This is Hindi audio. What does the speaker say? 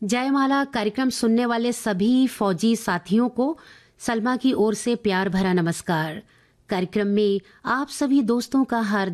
जयमाला कार्यक्रम सुनने वाले सभी फौजी साथियों को सलमा की ओर से प्यार भरा नमस्कार। कार्यक्रम में आप सभी दोस्तों का हार्दिक